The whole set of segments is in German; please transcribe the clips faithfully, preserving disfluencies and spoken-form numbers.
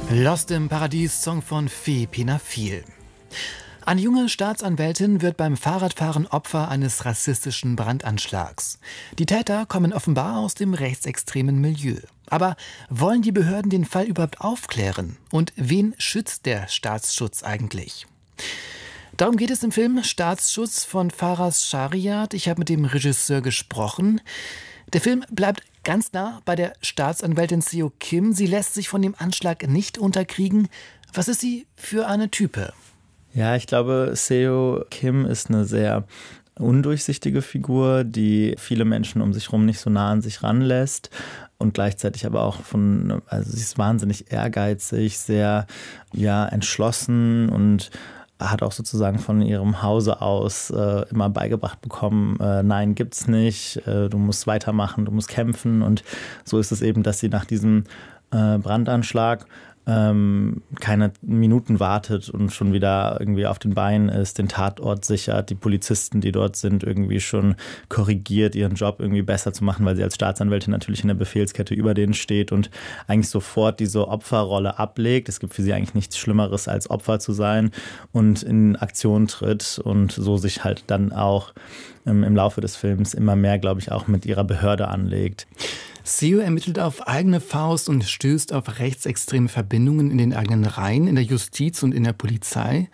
Lost im Paradies, Song von Fee Penafil. Eine junge Staatsanwältin wird beim Fahrradfahren Opfer eines rassistischen Brandanschlags. Die Täter kommen offenbar aus dem rechtsextremen Milieu. Aber wollen die Behörden den Fall überhaupt aufklären? Und wen schützt der Staatsschutz eigentlich? Darum geht es im Film Staatsschutz von Faraz Shariat. Ich habe mit dem Regisseur gesprochen. Der Film bleibt ganz nah bei der Staatsanwältin Seo Kim. Sie lässt sich von dem Anschlag nicht unterkriegen. Was ist sie für eine Type? Ja, ich glaube, Seo Kim ist eine sehr undurchsichtige Figur, die viele Menschen um sich herum nicht so nah an sich ranlässt und gleichzeitig aber auch von, also sie ist wahnsinnig ehrgeizig, sehr ja entschlossen und hat auch sozusagen von ihrem Hause aus äh, immer beigebracht bekommen, äh, nein, gibt's nicht, äh, du musst weitermachen, du musst kämpfen. Und so ist es eben, dass sie nach diesem äh, Brandanschlag ähm, keine Minuten wartet und schon wieder irgendwie auf den Beinen ist, den Tatort sichert, die Polizisten, die dort sind, irgendwie schon korrigiert, ihren Job irgendwie besser zu machen, weil sie als Staatsanwältin natürlich in der Befehlskette über denen steht und eigentlich sofort diese Opferrolle ablegt. Es gibt für sie eigentlich nichts Schlimmeres, als Opfer zu sein und in Aktion tritt und so sich halt dann auch ähm, im Laufe des Films immer mehr, glaube ich, auch mit ihrer Behörde anlegt. Seo ermittelt auf eigene Faust und stößt auf rechtsextreme Verbindungen in den eigenen Reihen, in der Justiz und in der Polizei.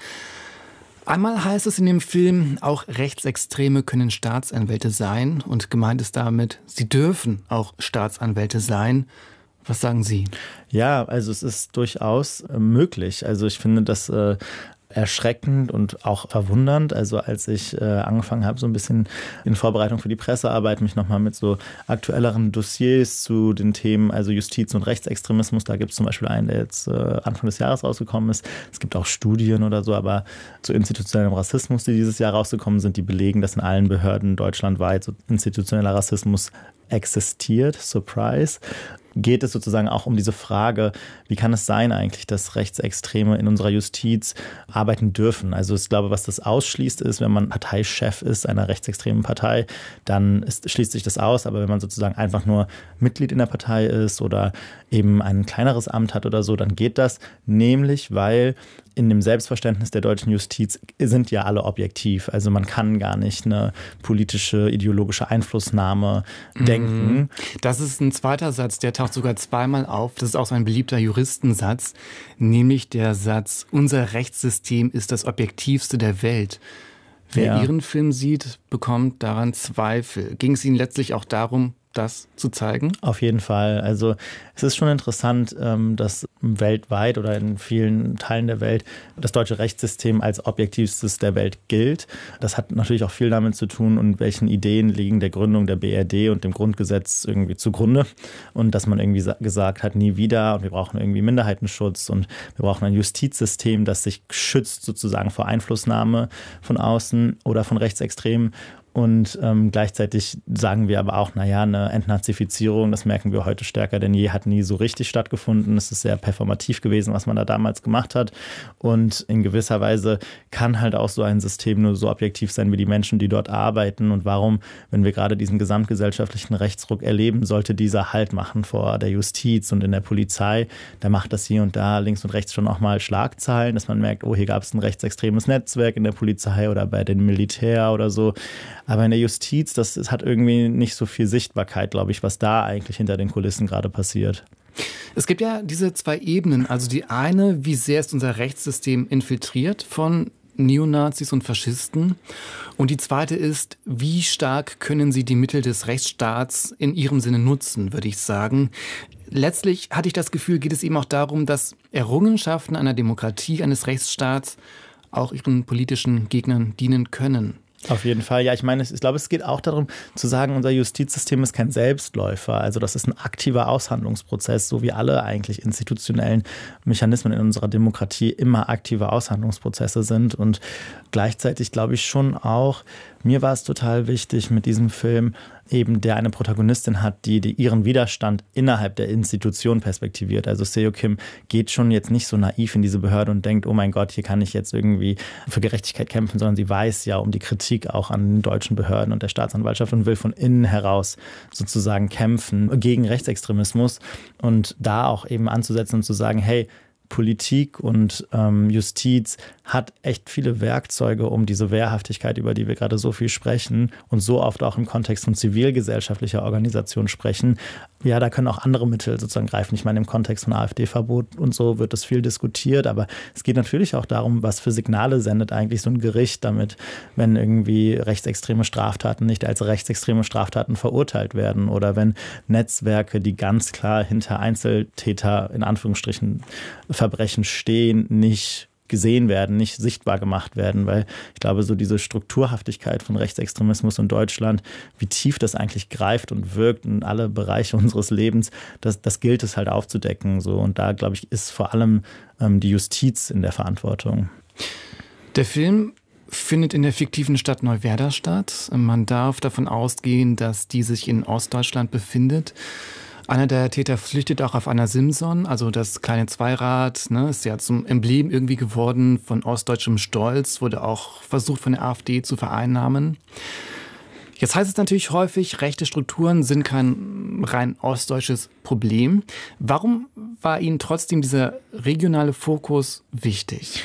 Einmal heißt es in dem Film, auch Rechtsextreme können Staatsanwälte sein. Und gemeint ist damit, sie dürfen auch Staatsanwälte sein. Was sagen Sie? Ja, also es ist durchaus äh, möglich. Also ich finde das äh, erschreckend und auch verwundernd. Also als ich äh, angefangen habe, so ein bisschen in Vorbereitung für die Pressearbeit, mich nochmal mit so aktuelleren Dossiers zu den Themen, also Justiz und Rechtsextremismus, da gibt es zum Beispiel einen, der jetzt äh, Anfang des Jahres rausgekommen ist. Es gibt auch Studien oder so, aber zu institutionellem Rassismus, die dieses Jahr rausgekommen sind, die belegen, dass in allen Behörden deutschlandweit so institutioneller Rassismus existiert. Surprise. Geht es sozusagen auch um diese Frage, wie kann es sein eigentlich, dass Rechtsextreme in unserer Justiz arbeiten dürfen? Also ich glaube, was das ausschließt ist, wenn man Parteichef ist einer rechtsextremen Partei, dann ist, schließt sich das aus. Aber wenn man sozusagen einfach nur Mitglied in der Partei ist oder eben ein kleineres Amt hat oder so, dann geht das. Nämlich, weil in dem Selbstverständnis der deutschen Justiz sind ja alle objektiv. Also man kann gar nicht eine politische, ideologische Einflussnahme mhm. denken. Das ist ein zweiter Satz, der taucht sogar zweimal auf. Das ist auch so ein beliebter Juristensatz, nämlich der Satz, unser Rechtssystem ist das objektivste der Welt. Wer ja. Ihren Film sieht, bekommt daran Zweifel. Ging es Ihnen letztlich auch darum, das zu zeigen? Auf jeden Fall. Also es ist schon interessant, dass weltweit oder in vielen Teilen der Welt das deutsche Rechtssystem als objektivstes der Welt gilt. Das hat natürlich auch viel damit zu tun, und welchen Ideen liegen der Gründung der B R D und dem Grundgesetz irgendwie zugrunde. Und dass man irgendwie gesagt hat, nie wieder, und wir brauchen irgendwie Minderheitenschutz und wir brauchen ein Justizsystem, das sich schützt sozusagen vor Einflussnahme von außen oder von Rechtsextremen. Und ähm, gleichzeitig sagen wir aber auch, naja, eine Entnazifizierung, das merken wir heute stärker denn je, hat nie so richtig stattgefunden. Es ist sehr performativ gewesen, was man da damals gemacht hat. Und in gewisser Weise kann halt auch so ein System nur so objektiv sein wie die Menschen, die dort arbeiten. Und warum, wenn wir gerade diesen gesamtgesellschaftlichen Rechtsruck erleben, sollte dieser Halt machen vor der Justiz und in der Polizei? Da macht das hier und da links und rechts schon auch mal Schlagzeilen, dass man merkt, oh, hier gab es ein rechtsextremes Netzwerk in der Polizei oder bei den Militär oder so. Aber in der Justiz, das, das hat irgendwie nicht so viel Sichtbarkeit, glaube ich, was da eigentlich hinter den Kulissen gerade passiert. Es gibt ja diese zwei Ebenen. Also die eine, wie sehr ist unser Rechtssystem infiltriert von Neonazis und Faschisten? Und die zweite ist, wie stark können sie die Mittel des Rechtsstaats in ihrem Sinne nutzen, würde ich sagen. Letztlich hatte ich das Gefühl, geht es eben auch darum, dass Errungenschaften einer Demokratie, eines Rechtsstaats auch ihren politischen Gegnern dienen können. Auf jeden Fall. Ja, ich meine, ich glaube, es geht auch darum zu sagen, unser Justizsystem ist kein Selbstläufer. Also das ist ein aktiver Aushandlungsprozess, so wie alle eigentlich institutionellen Mechanismen in unserer Demokratie immer aktive Aushandlungsprozesse sind. Und gleichzeitig glaube ich schon auch, mir war es total wichtig mit diesem Film, eben der eine Protagonistin hat, die, die ihren Widerstand innerhalb der Institution perspektiviert. Also Seo Kim geht schon jetzt nicht so naiv in diese Behörde und denkt, oh mein Gott, hier kann ich jetzt irgendwie für Gerechtigkeit kämpfen, sondern sie weiß ja um die Kritik auch an den deutschen Behörden und der Staatsanwaltschaft und will von innen heraus sozusagen kämpfen gegen Rechtsextremismus und da auch eben anzusetzen und zu sagen, hey, Politik und ähm, Justiz hat echt viele Werkzeuge, um diese Wehrhaftigkeit, über die wir gerade so viel sprechen und so oft auch im Kontext von zivilgesellschaftlicher Organisation sprechen. Ja, da können auch andere Mittel sozusagen greifen. Ich meine, im Kontext von AfD-Verbot und so wird das viel diskutiert, aber es geht natürlich auch darum, was für Signale sendet eigentlich so ein Gericht damit, wenn irgendwie rechtsextreme Straftaten nicht als rechtsextreme Straftaten verurteilt werden oder wenn Netzwerke, die ganz klar hinter Einzeltäter in Anführungsstrichen Verbrechen stehen, nicht gesehen werden, nicht sichtbar gemacht werden, weil ich glaube, so diese Strukturhaftigkeit von Rechtsextremismus in Deutschland, wie tief das eigentlich greift und wirkt in alle Bereiche unseres Lebens, das, das gilt es halt aufzudecken. So. Und da, glaube ich, ist vor allem ähm, die Justiz in der Verantwortung. Der Film findet in der fiktiven Stadt Neuwerder statt. Man darf davon ausgehen, dass die sich in Ostdeutschland befindet. Einer der Täter flüchtet auch auf einer Simson, also das kleine Zweirad, ne, ist ja zum Emblem irgendwie geworden von ostdeutschem Stolz, wurde auch versucht von der AfD zu vereinnahmen. Jetzt heißt es natürlich häufig, rechte Strukturen sind kein rein ostdeutsches Problem. Warum war Ihnen trotzdem dieser regionale Fokus wichtig?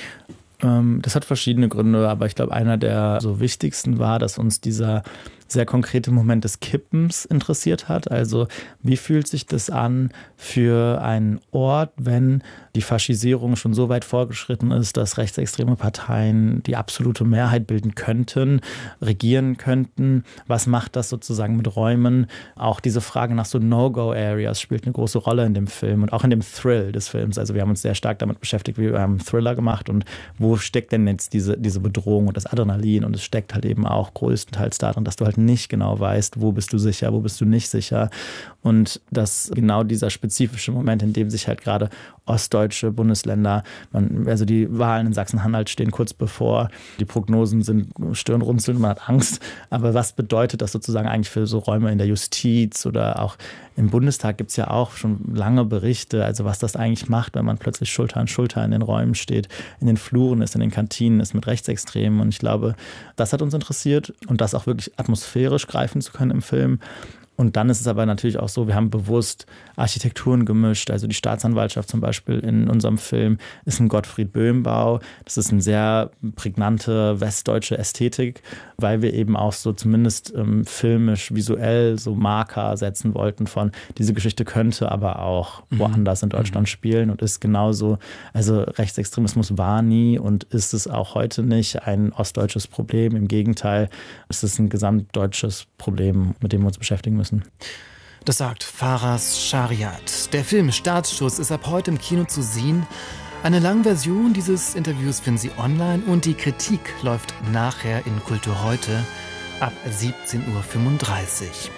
Das hat verschiedene Gründe, aber ich glaube, einer der so wichtigsten war, dass uns dieser sehr konkrete Moment des Kippens interessiert hat. Also wie fühlt sich das an für einen Ort, wenn die Faschisierung schon so weit vorgeschritten ist, dass rechtsextreme Parteien die absolute Mehrheit bilden könnten, regieren könnten? Was macht das sozusagen mit Räumen? Auch diese Frage nach so No-Go-Areas spielt eine große Rolle in dem Film und auch in dem Thrill des Films. Also wir haben uns sehr stark damit beschäftigt, wir haben einen Thriller gemacht und wo steckt denn jetzt diese, diese Bedrohung und das Adrenalin? Und es steckt halt eben auch größtenteils darin, dass du halt nicht genau weißt, wo bist du sicher, wo bist du nicht sicher. Und dass genau dieser spezifische Moment, in dem sich halt gerade ostdeutsche Bundesländer, man, also die Wahlen in Sachsen-Anhalt stehen kurz bevor, die Prognosen sind stirnrunzelnd, man hat Angst. Aber was bedeutet das sozusagen eigentlich für so Räume in der Justiz oder auch im Bundestag gibt es ja auch schon lange Berichte, also was das eigentlich macht, wenn man plötzlich Schulter an Schulter in den Räumen steht, in den Fluren ist, in den Kantinen ist mit Rechtsextremen. Und ich glaube, das hat uns interessiert und das auch wirklich atmosphärisch greifen zu können im Film. Und dann ist es aber natürlich auch so, wir haben bewusst Architekturen gemischt. Also die Staatsanwaltschaft zum Beispiel in unserem Film ist ein Gottfried-Böhm-Bau. Das ist eine sehr prägnante westdeutsche Ästhetik, weil wir eben auch so zumindest ähm, filmisch, visuell so Marker setzen wollten von, diese Geschichte könnte aber auch mhm. woanders in Deutschland mhm. spielen und ist genauso, also Rechtsextremismus war nie und ist es auch heute nicht ein ostdeutsches Problem. Im Gegenteil, es ist ein gesamtdeutsches Problem, mit dem wir uns beschäftigen müssen. Das sagt Faras Shariat. Der Film Startschuss ist ab heute im Kino zu sehen. Eine lange Version dieses Interviews finden Sie online und die Kritik läuft nachher in Kultur heute ab siebzehn Uhr fünfunddreißig.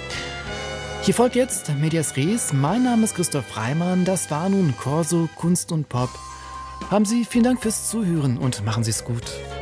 Hier folgt jetzt Medias Res. Mein Name ist Christoph Reimann. Das war nun Corso Kunst und Pop. Haben Sie vielen Dank fürs Zuhören und machen Sie es gut.